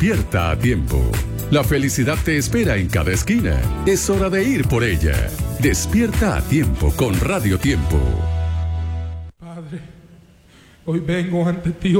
Despierta a tiempo. La felicidad te espera en cada esquina. Es hora de ir por ella. Despierta a tiempo con Radio Tiempo. Padre, hoy vengo ante ti